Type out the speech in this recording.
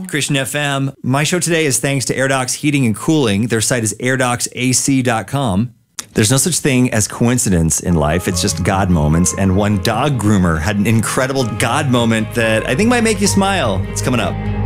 Christian FM. My show today is thanks to AirDocs Heating and Cooling. Their site is airdocsac.com. There's no such thing as coincidence in life. It's just God moments. And one dog groomer had an incredible God moment that I think might make you smile. It's coming up.